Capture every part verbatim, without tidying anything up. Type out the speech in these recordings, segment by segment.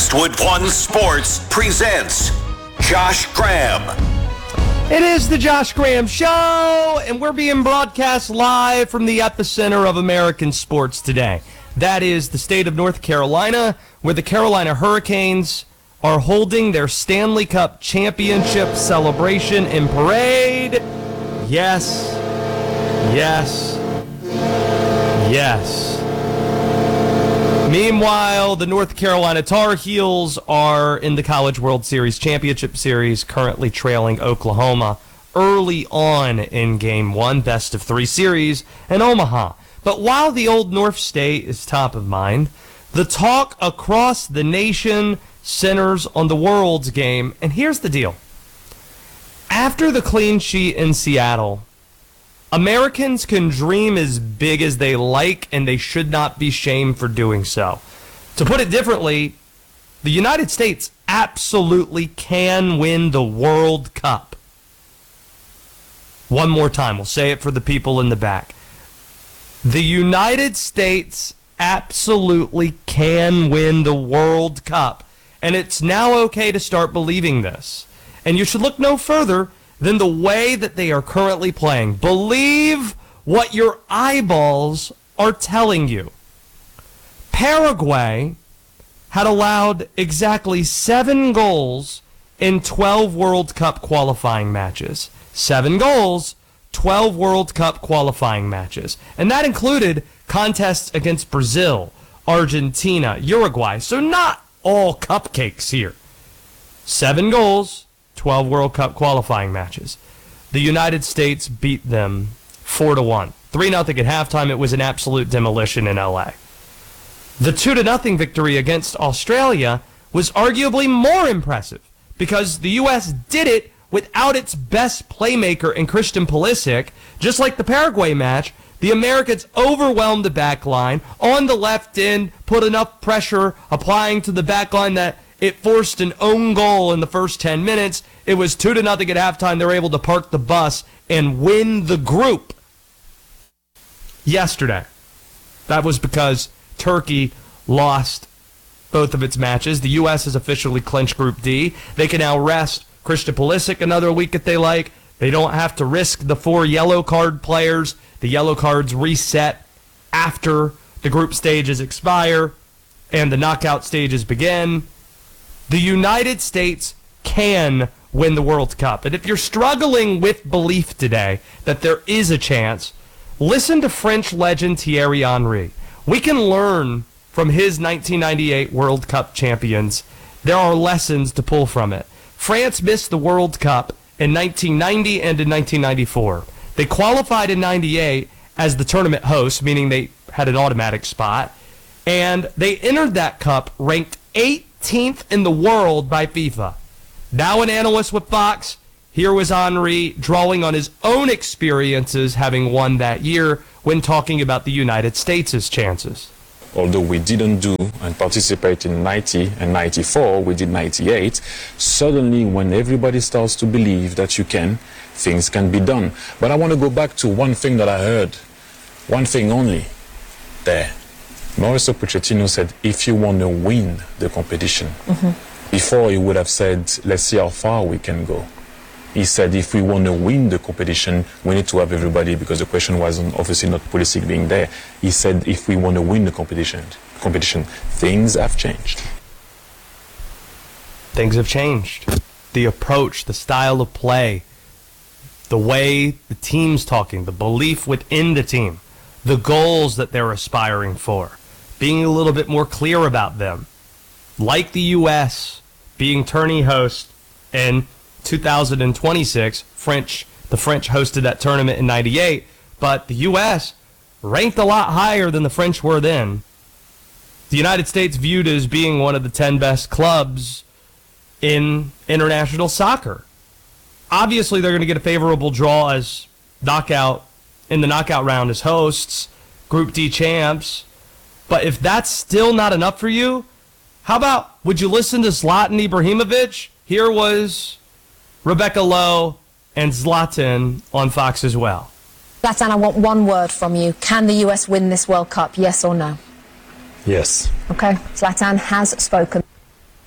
Westwood One Sports presents Josh Graham. It is the Josh Graham Show, and we're being broadcast live from the epicenter of American sports today. That is the state of North Carolina, where the Carolina Hurricanes are holding their Stanley Cup Championship celebration and parade. Yes, yes, yes. Meanwhile, the North Carolina Tar Heels are in the College World Series Championship Series, currently trailing Oklahoma early on in Game one, best of three series in Omaha. But while the Old North State is top of mind, the talk across the nation centers on the World's game. And here's the deal. After the clean sheet in Seattle, Americans can dream as big as they like, and they should not be shamed for doing so. To put it differently, the United States absolutely can win the World Cup. One more time, we'll say it for the people in the back. The United States absolutely can win the World Cup, and it's now okay to start believing this. And you should look no further than the way that they are currently playing. Believe what your eyeballs are telling you. Paraguay had allowed exactly seven goals in twelve World Cup qualifying matches. Seven goals, twelve World Cup qualifying matches. And that included contests against Brazil, Argentina, Uruguay. So not all cupcakes here. Seven goals, twelve World Cup qualifying matches. The United States beat them four to one. three nothing at halftime. It was an absolute demolition in L A. The two to nothing victory against Australia was arguably more impressive because the U S did it without its best playmaker in Christian Pulisic. Just like the Paraguay match, the Americans overwhelmed the back line on the left end, put enough pressure applying to the back line that it forced an own goal in the first ten minutes. It was two to nothing at halftime. They were able to park the bus and win the group yesterday. That was because Turkey lost both of its matches. The U S has officially clinched Group D. They can now rest Christian Pulisic another week if they like. They don't have to risk the four yellow card players. The yellow cards reset after the group stages expire and the knockout stages begin. The United States can win the World Cup. And if you're struggling with belief today that there is a chance, listen to French legend Thierry Henry. We can learn from his nineteen ninety-eight World Cup champions. There are lessons to pull from it. France missed the World Cup in nineteen ninety and in nineteen ninety-four. They qualified in ninety-eight as the tournament host, meaning they had an automatic spot, and they entered that cup ranked eighteenth in the world by FIFA. Now an analyst with Fox, here was Henry drawing on his own experiences having won that year when talking about the United States' chances. Although we didn't do and participate in ninety and ninety-four, we did ninety-eight. Suddenly, when everybody starts to believe that you can, things can be done. But I want to go back to one thing that I heard, one thing only, there. Mauricio Pochettino said, if you want to win the competition, mm-hmm. Before he would have said, let's see how far we can go. He said, if we want to win the competition, we need to have everybody, because the question was obviously not Pulisic being there. He said, if we want to win the competition, competition, things have changed. Things have changed. The approach, the style of play, the way the team's talking, the belief within the team, the goals that they're aspiring for, being a little bit more clear about them. Like the U S being tourney host in two thousand twenty-six, French, the French hosted that tournament in ninety-eight, but the U S ranked a lot higher than the French were then. The United States viewed as being one of the ten best clubs in international soccer. Obviously, they're going to get a favorable draw as knockout in the knockout round as hosts, Group D champs. But if that's still not enough for you, how about, would you listen to Zlatan Ibrahimovic? Here was Rebecca Lowe and Zlatan on Fox as well. Zlatan, I want one word from you. Can the U S win this World Cup, yes or no? Yes. Okay, Zlatan has spoken.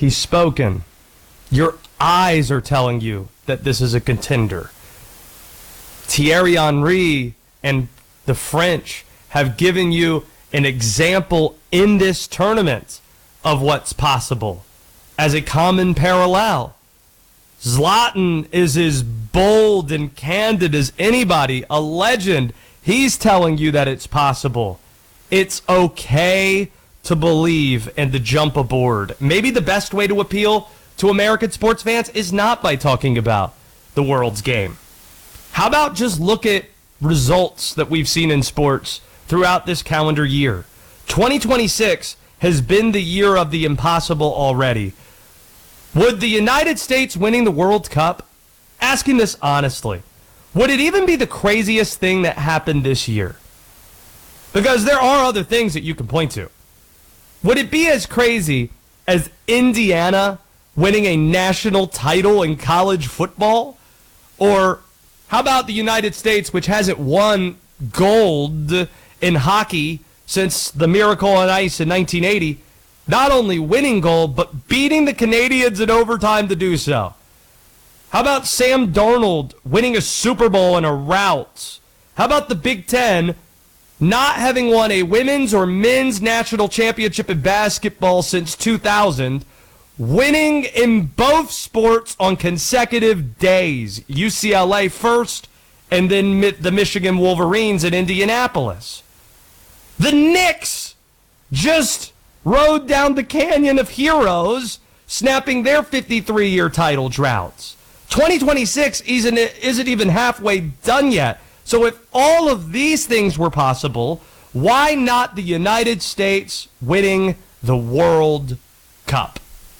He's spoken. Your eyes are telling you that this is a contender. Thierry Henry and the French have given you an example in this tournament of what's possible as a common parallel. Zlatan is as bold and candid as anybody, a legend. He's telling you that it's possible. It's okay to believe and to jump aboard. Maybe the best way to appeal to American sports fans is not by talking about the world's game. How about just look at results that we've seen in sports throughout this calendar year? twenty twenty-six has been the year of the impossible already. Would the United States winning the World Cup, asking this honestly, would it even be the craziest thing that happened this year? Because there are other things that you can point to. Would it be as crazy as Indiana winning a national title in college football? Or how about the United States, which hasn't won gold in hockey since the Miracle on Ice in nineteen eighty, not only winning gold, but beating the Canadians in overtime to do so? How about Sam Darnold winning a Super Bowl in a rout? How about the Big Ten not having won a women's or men's national championship in basketball since two thousand, winning in both sports on consecutive days? U C L A first, and then the Michigan Wolverines in Indianapolis. The Knicks just rode down the Canyon of Heroes, snapping their fifty-three-year title droughts. twenty twenty-six isn't, isn't even halfway done yet. So if all of these things were possible, why not the United States winning the World Cup?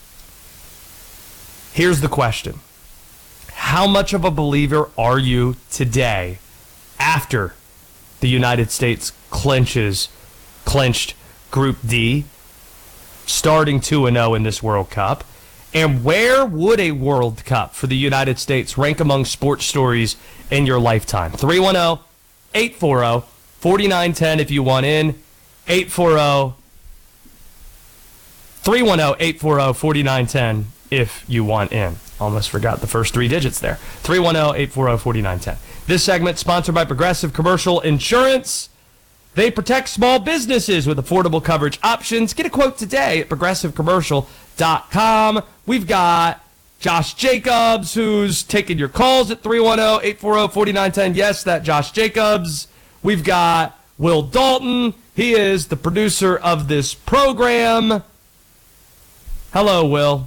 Here's the question. How much of a believer are you today after the United States clinches, clinched Group D, starting two and oh in this World Cup? And where would a World Cup for the United States rank among sports stories in your lifetime? three one zero, eight four zero, four nine one zero if you want in. eight four zero, three one zero, eight four zero, four nine one zero if you want in. Almost forgot the first three digits there. three one zero, eight four zero, four nine one zero. This segment sponsored by Progressive Commercial Insurance. They protect small businesses with affordable coverage options. Get a quote today at progressive commercial dot com. We've got Josh Jacobs, who's taking your calls at three one zero, eight four zero, four nine one zero. Yes, that Josh Jacobs. We've got Will Dalton. He is the producer of this program. Hello, Will.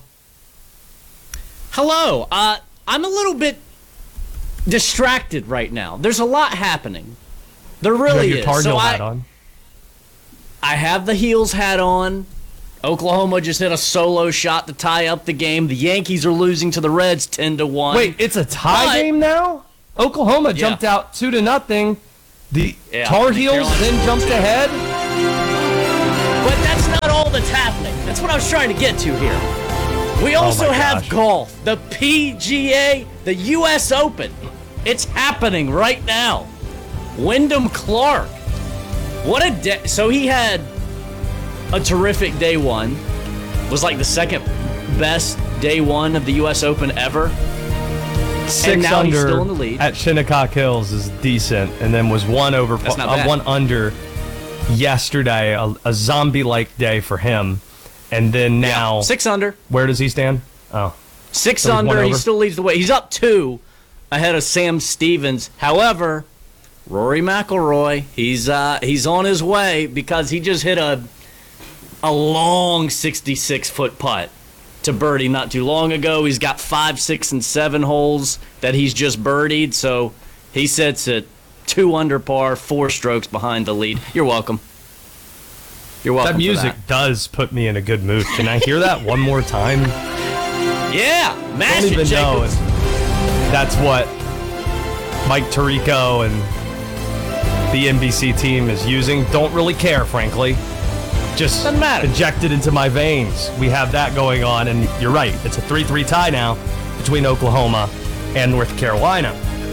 Hello. Uh, I'm a little bit distracted right now. There's a lot happening. There really you have your is. Tar Heel so hat I, on. I have the Heels hat on. Oklahoma just hit a solo shot to tie up the game. The Yankees are losing to the Reds ten to one. Wait, it's a tie But- game now? Oklahoma Yeah. jumped out two to nothing. The Yeah, Tar the Heels Carolina- then jumped ahead. But that's not all that's happening. That's what I was trying to get to here. We also Oh my have gosh. golf, the P G A, the U S Open. It's happening right now. Wyndham Clark. What a day. So he had a terrific day one. Was like the second best day one of the U S Open ever. Six now he's under still in the lead. at Shinnecock Hills is decent, and then was one over, That's not uh, bad. one under yesterday, a, a zombie-like day for him. And then now, Six under. where does he stand? Oh, Six So he's one under. He over? still leads the way. He's up two ahead of Sam Stevens. However, Rory McIlroy, he's uh, he's on his way because he just hit a a long sixty-six foot putt to birdie not too long ago. He's got five, six, and seven holes that he's just birdied. So he sits at two under par, four strokes behind the lead. You're welcome. You're welcome. that for music that. does put me in a good mood. Can I hear that one more time? Yeah, I mash don't it, even know if Jacobs. that's what Mike Tirico and the N B C team is using. Don't really care, frankly. Just Doesn't matter. injected into my veins. We have that going on, and you're right. It's a three three tie now between Oklahoma and North Carolina.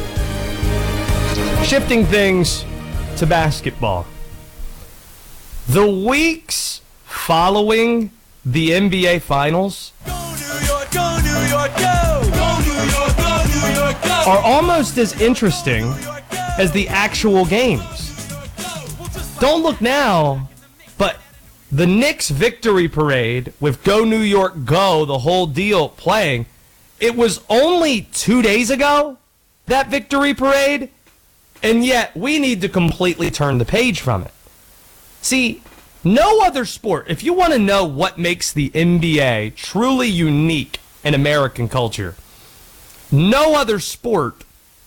Shifting things to basketball. The weeks following the N B A Finals are almost as interesting as the actual games. Don't look now, but the Knicks victory parade with Go New York Go, the whole deal playing, it was only two days ago, that victory parade, and yet we need to completely turn the page from it. See, no other sport, if you want to know what makes the N B A truly unique in American culture, no other sport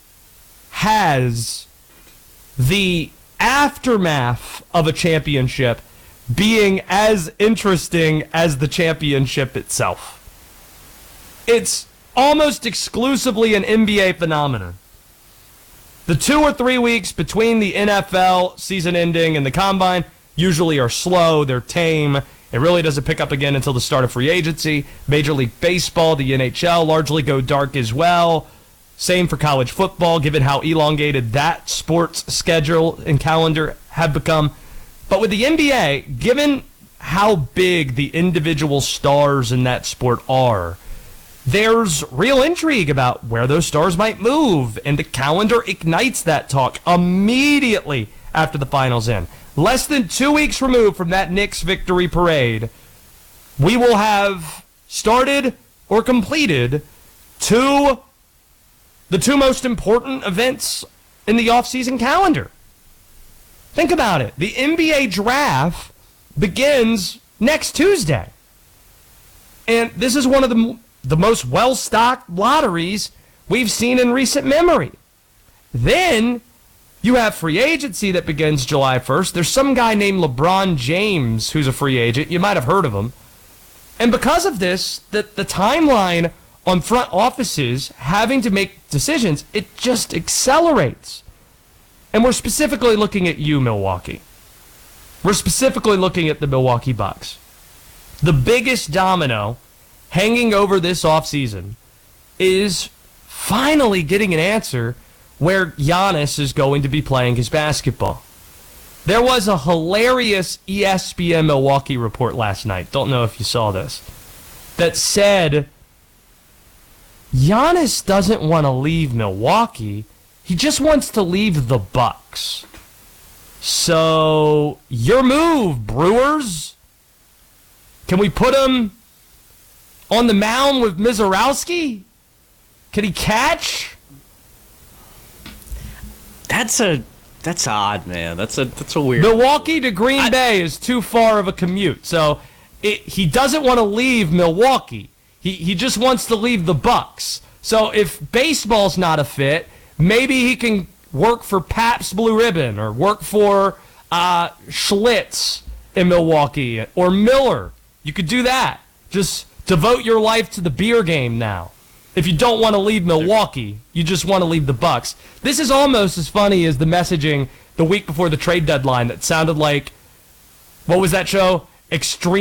has the aftermath of a championship being as interesting as the championship itself. It's almost exclusively an N B A phenomenon. The two or three weeks between the N F L season ending and the combine usually are slow, they're tame. It really doesn't pick up again until the start of free agency. Major League Baseball, the N H L largely go dark as well. Same for college football, given how elongated that sports schedule and calendar have become. But with the N B A, given how big the individual stars in that sport are, there's real intrigue about where those stars might move, and the calendar ignites that talk immediately after the finals end. Less than two weeks removed from that Knicks victory parade, we will have started or completed two, the two most important events in the offseason calendar. Think about it. The N B A draft begins next Tuesday. And this is one of the the most well-stocked lotteries we've seen in recent memory. Then you have free agency that begins July first. There's some guy named LeBron James who's a free agent. You might have heard of him. And because of this, the, the timeline on front offices having to make decisions, it just accelerates. And we're specifically looking at you, Milwaukee. We're specifically looking at the Milwaukee Bucks. The biggest domino hanging over this offseason is finally getting an answer where Giannis is going to be playing his basketball. There was a hilarious E S P N Milwaukee report last night, don't know if you saw this, that said Giannis doesn't want to leave Milwaukee, he just wants to leave the Bucks. So, your move, Brewers. Can we put him on the mound with Mizorowski? Can he catch? That's a that's odd, man. That's a that's a weird. Milwaukee to Green I, Bay is too far of a commute. So it, he doesn't want to leave Milwaukee. He he just wants to leave the Bucks. So if baseball's not a fit, maybe he can work for Pabst Blue Ribbon or work for uh, Schlitz in Milwaukee or Miller. You could do that. Just devote your life to the beer game now. If you don't want to leave Milwaukee, you just want to leave the Bucks. This is almost as funny as the messaging the week before the trade deadline that sounded like, what was that show? Extreme.